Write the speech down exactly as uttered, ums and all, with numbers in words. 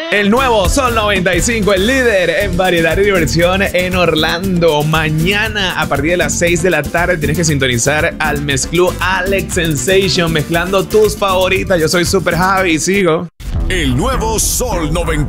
El nuevo Sol noventa y cinco, el líder en variedad y diversión en Orlando. Mañana a partir de las seis de la tarde tienes que sintonizar al mezclú Alex Sensation mezclando tus favoritas. Yo soy Super Javi y sigo. El nuevo Sol noventa